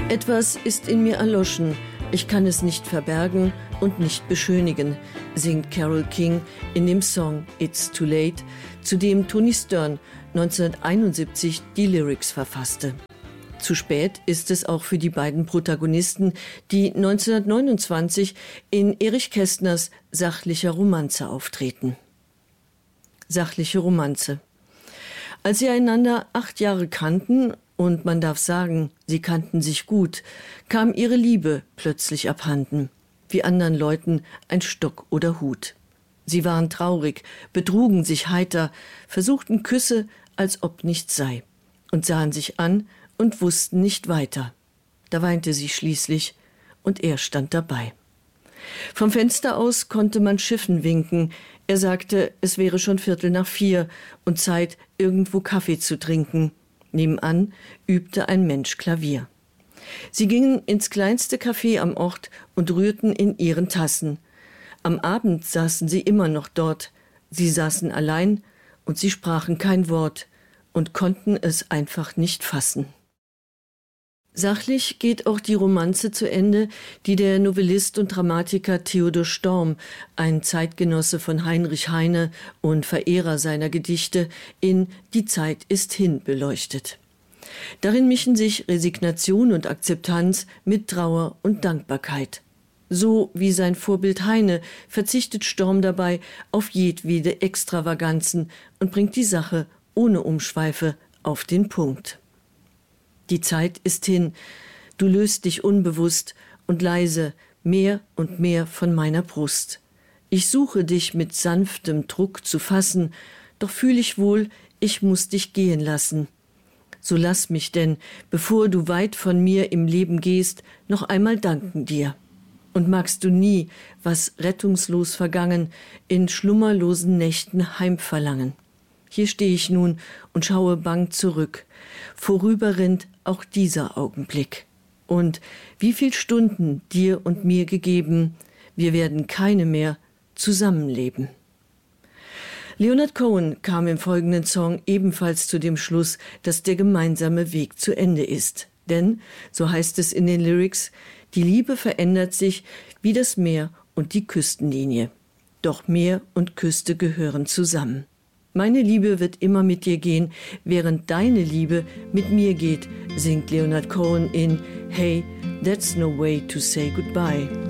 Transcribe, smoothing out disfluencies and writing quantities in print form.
Etwas ist in mir erloschen, ich kann es nicht verbergen und nicht beschönigen, singt Carole King in dem Song It's Too Late, zu dem Toni Stern 1971 die Lyrics verfasste. Zu spät ist es auch für die beiden Protagonisten, die 1929 in Erich Kästners Sachlicher Romanze auftreten. Sachliche Romanze. Als sie einander 8 Jahre kannten, und man darf sagen, sie kannten sich gut, kam ihre Liebe plötzlich abhanden, wie anderen Leuten ein Stock oder Hut. Sie waren traurig, betrugen sich heiter, versuchten Küsse, als ob nichts sei, und sahen sich an und wussten nicht weiter. Da weinte sie schließlich, und er stand dabei. Vom Fenster aus konnte man Schiffen winken. Er sagte, es wäre schon 3:15 und Zeit, irgendwo Kaffee zu trinken. Nebenan übte ein Mensch Klavier. Sie gingen ins kleinste Café am Ort und rührten in ihren Tassen. Am Abend saßen sie immer noch dort. Sie saßen allein und sie sprachen kein Wort und konnten es einfach nicht fassen. Sachlich geht auch die Romanze zu Ende, die der Novellist und Dramatiker Theodor Storm, ein Zeitgenosse von Heinrich Heine und Verehrer seiner Gedichte, in Die Zeit ist hin beleuchtet. Darin mischen sich Resignation und Akzeptanz mit Trauer und Dankbarkeit. So wie sein Vorbild Heine verzichtet Storm dabei auf jedwede Extravaganzen und bringt die Sache ohne Umschweife auf den Punkt. Die Zeit ist hin, du löst dich unbewusst und leise mehr und mehr von meiner Brust. Ich suche dich mit sanftem Druck zu fassen, doch fühl ich wohl, ich muss dich gehen lassen. So lass mich denn, bevor du weit von mir im Leben gehst, noch einmal danken dir. Und magst du nie, was rettungslos vergangen, in schlummerlosen Nächten heimverlangen. Hier stehe ich nun und schaue bang zurück. Vorüber rinnt auch dieser Augenblick. Und wie viel Stunden dir und mir gegeben, wir werden keine mehr zusammenleben. Leonard Cohen kam im folgenden Song ebenfalls zu dem Schluss, dass der gemeinsame Weg zu Ende ist. Denn, so heißt es in den Lyrics, die Liebe verändert sich wie das Meer und die Küstenlinie. Doch Meer und Küste gehören zusammen. Meine Liebe wird immer mit dir gehen, während deine Liebe mit mir geht, singt Leonard Cohen in Hey, That's No Way to Say Goodbye.